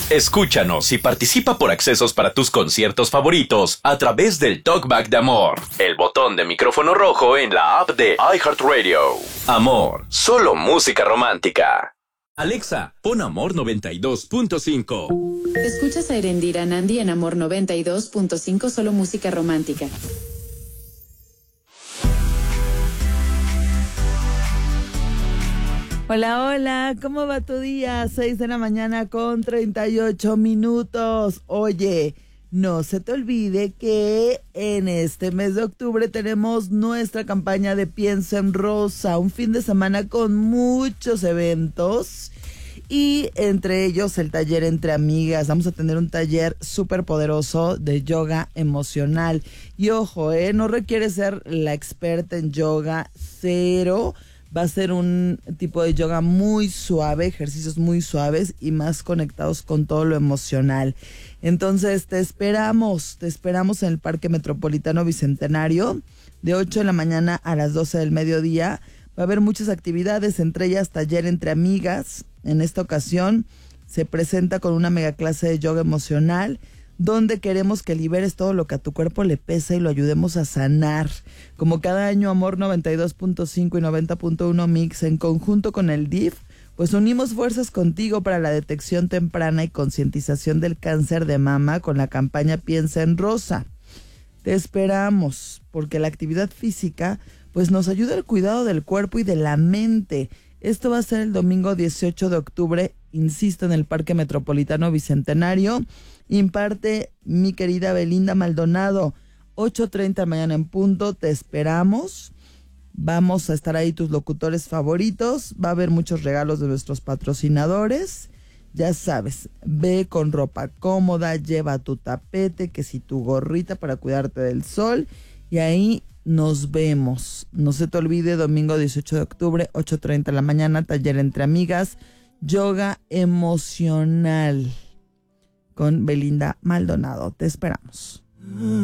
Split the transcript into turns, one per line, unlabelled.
Escúchanos y participa por accesos para tus conciertos favoritos a través del Talkback de Amor, el botón de micrófono rojo en la app de iHeartRadio. Amor, solo música romántica. Alexa, pon Amor 92.5.
Escuchas a Erendira Nandi en Amor 92.5, solo música romántica.
Hola, hola, ¿cómo va tu día? 6 de la mañana con 38 minutos. Oye, no se te olvide que en este mes de octubre tenemos nuestra campaña de Piensa en Rosa, un fin de semana con muchos eventos y entre ellos el taller Entre Amigas. Vamos a tener un taller súper poderoso de yoga emocional. Y ojo, no requiere ser la experta en yoga, cero. Va a ser un tipo de yoga muy suave, ejercicios muy suaves y más conectados con todo lo emocional. Entonces te esperamos en el Parque Metropolitano Bicentenario de 8 de la mañana a las 12 del mediodía. Va a haber muchas actividades, entre ellas taller Entre Amigas. En esta ocasión se presenta con una mega clase de yoga emocional, donde queremos que liberes todo lo que a tu cuerpo le pesa y lo ayudemos a sanar. Como cada año, Amor 92.5 y 90.1 Mix, en conjunto con el DIF, pues unimos fuerzas contigo para la detección temprana y concientización del cáncer de mama con la campaña Piensa en Rosa. Te esperamos, porque la actividad física pues nos ayuda al cuidado del cuerpo y de la mente. Esto va a ser el domingo 18 de octubre, insisto, en el Parque Metropolitano Bicentenario. Imparte mi querida Belinda Maldonado, 8:30 mañana en punto, te esperamos. Vamos a estar ahí tus locutores favoritos, va a haber muchos regalos de nuestros patrocinadores. Ya sabes, ve con ropa cómoda, lleva tu tapete, que si tu gorrita para cuidarte del sol, y ahí nos vemos. No se te olvide, domingo 18 de octubre, 8:30 de la mañana, taller Entre Amigas, yoga emocional con Belinda Maldonado. Te esperamos.